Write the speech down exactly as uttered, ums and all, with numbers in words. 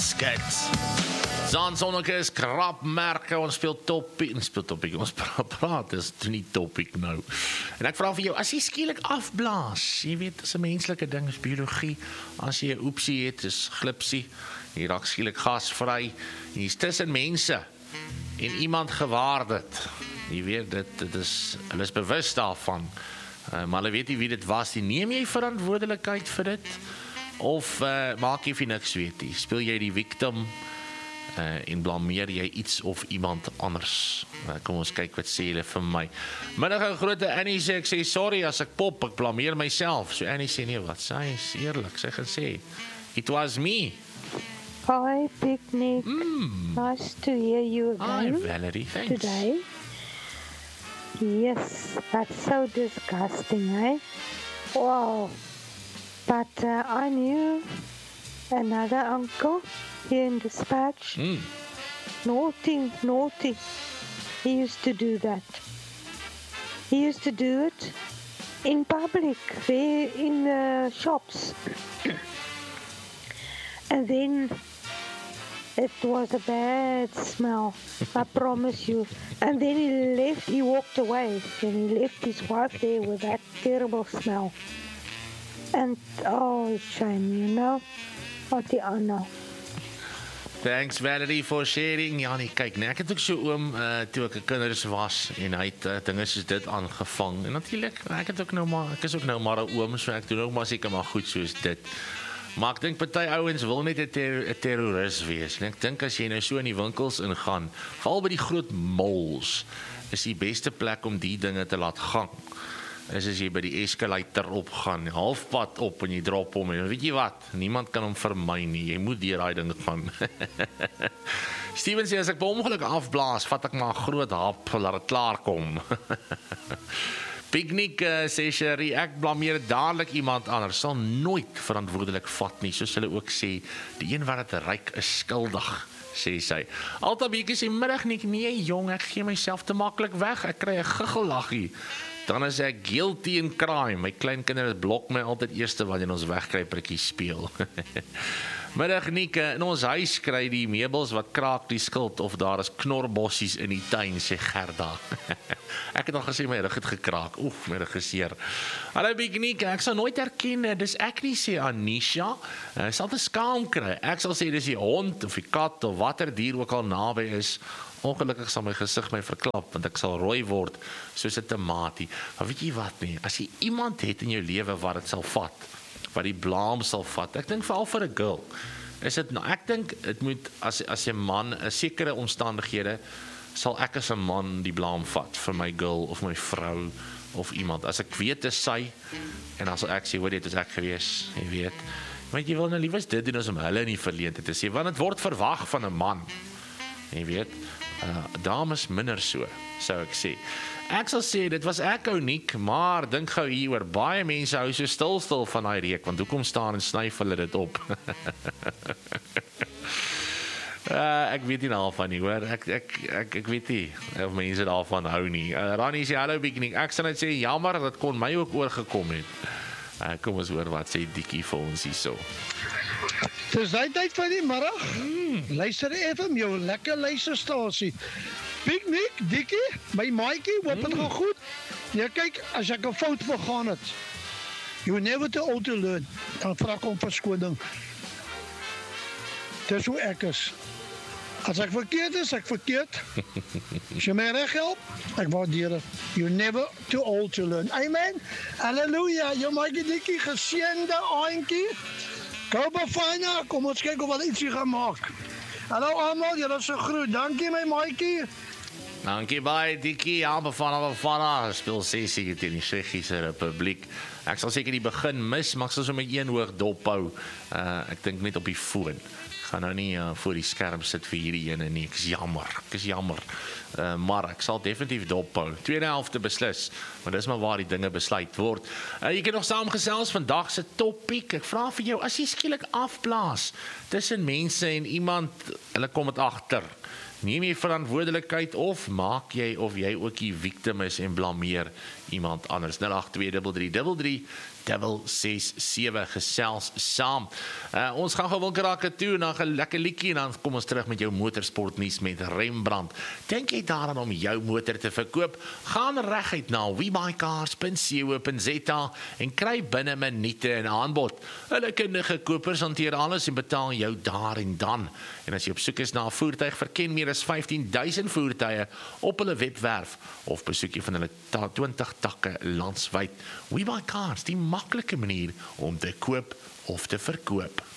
Skits. Zaan Sonneke is krapmerke, ons speel topiek, ons speel topiek, ons pra praat, is nie topiek nou. En ek vraag vir jou, as jy skielik afblaas, jy weet, is 'n menslike ding, is biologie, as jy 'n oepsie het, is glipsie, jy raak skielik gasvry, en jy is tussen mense, en iemand gewaar dit, jy weet, dit, dit is, hulle is bewus daarvan, uh, maar hulle weet nie wie dit was, die neem jy verantwoordelikheid vir dit, of uh, maak jy vir niks weet nie, speel jy die victim, Uh, en blameer jy iets of iemand anders. Uh, kom ons kyk wat sê julle vir my. Middag ou grote Annie sê, ek sê sorry as ek pop, ek blameer myself. So Annie sê nee, wat sê hy is eerlik, sy gaan sê, it was me. Hi Picnic, Mm. nice to hear you Hi again Valerie, thanks. today. Yes, that's so disgusting, eh? Wow. But uh, I knew another uncle here in Dispatch. Mm. Naughty, naughty. He used to do that. He used to do it in public, there in the shops. And then it was a bad smell, I promise you. And then he left, he walked away, and he left his wife there with that terrible smell. And, oh, shame, you know? What the honor. Thanks Valerie for sharing. Ja nee, kyk, nee, ek het ook so oom uh, toe ek 'n kinders was en hy het uh, dinge soos dit aangevang. En natuurlik, ek het ook nou maar ek is ook nou maar 'n oom, so ek doen ook maar seker maar goed soos dit. Maar ek dink party ouens wil net 'n ter terroris wees. En ek dink as jy nou so in die winkels ingaan, veral by die groot malls, is die beste plek om die dinge te laat gang. Is as jy by die escalator opgaan, halfpad op en jy drop hom en weet jy wat, niemand kan hom vermy nie, jy moet deur daai ding gaan. Steven sê, as ek by ongeluk afblaas, vat ek maar 'n groot hap, laat dit klaar kom. Picnic uh, sê Sherry, ek blameer dadelik iemand anders, sal nooit verantwoordelik vat nie, soos hulle ook sê, die een wat het ryk is skuldig, sê sy. Altabiekie sê, middag nie, nee jong, ek gee myself te maklik weg, ek kry 'n giggellaggie. Dan is ek guilty in crime. My kleinkinders blok my altyd eerste wanneer ons wegkruipertjies speel. Middag Nieke, in ons huis kry die meubels wat kraak die skuld of daar is knorbossies in die tuin, sê Gerda. Ek het al gesê my rug het gekraak. Oef, my rug is seer. Hallo Big Nieke, ek sal nooit herken, dis ek nie, sê Anisha. Ek sal te skaam kry. Ek sal sê dis die hond of die kat of watter dier ook al naby is. Ongelukkig sal my gesig my verklap, want ek sal rooi word, soos 'n tamatie. Maar weet jy wat nie, as jy iemand het in jou lewe wat dit sal vat, wat die blaam sal vat, ek dink veral vir 'n girl, is dit, nou, ek dink, het moet, as, as jy man, 'n sekere omstandighede, sal ek as 'n man die blaam vat, vir my girl, of my vrou, of iemand. As ek weet is sy, en dan sal ek sê, hoor dit is ek gewees, jy weet. Want jy wil nou liewes dit doen, as om hulle in die verleentheid te sê, want het word verwag van 'n man, jy weet. Uh, dames minder so, sou ek sê. Ek sal sê, dit was ek uniek, maar dink gou hier oor, baie mense hou so stil stil van daai reek, want hoekom staan en snyf hulle dit op? uh, ek weet nie daarvan nie, hoor, ek, ek, ek, ek weet nie of mense daarvan hou nie. Uh, Rani sê, hallo Biknik, ek sal net sê, jammer, dat kon my ook oorgekom het. Uh, kom ons hoor, wat sê Dikkie vir ons hier so. Dis die tyd van die middag. Hmm. Luister even jou lekker luisterstasie. Picnic, Dikkie, my maatjie, hoop dit gaan goed. Ja, kyk, as ek 'n fout begaan het, you never too old to learn. Dan vra ek om verskoning. Dis hoe ek is. As ek verkeerd is, ek verkeerd. As jy my reg help, ek waardeer dit. You never too old to learn. Amen. Halleluja. Jou maatjie Dikkie, geseënde aandjie. Go Bafana, kom ons kyk of wat ietsie gaan maak. Hallo almal, julle is so groet. Dankie my maatjie. Dankie baie Dikkie, ja, Bafana, Bafana, speel sessie teen die Tsjechiese Republiek. Ek sal seker die begin mis, maar ek sal so met een hoog dop hou. Uh, ek dink net op die foon. Ek gaan nou nie uh, voor die skerm sit vir hierdie ene nie, ek is jammer, ek is jammer. Uh, maar ek sal definitief dophou. Tweede helfte beslis, want dis maar waar die dinge besluit word. Uh, jy kan nog saamgesels vandag se topiek. Ek vra vir jou, as jy skielik afblaas tussen mense en iemand, hulle kom dit agter. Neem jy verantwoordelikheid of maak jy of jy ook die victim is en blameer iemand anders? nul agt twee drie drie drie drie Devil ses sewe gesels saam. Uh, ons gaan gewoon kraken toe na 'n lekker liedjie en dan kom ons terug met jou motorsportnuus met Rembrandt. Dink jy daaraan om jou motor te verkoop? Gaan reguit na webuycars punt co punt za en kry binne minute 'n aanbod. Hulle kundige kopers hanteer alles en betaal jou daar en dan. En as jy op soek is na 'n voertuig, verken meer as vyftien duisend voertuie op hulle webwerf of besoek jy van hulle twintig takke landwyd. WeBuyCars, die maklike manier om te koop of te verkoop.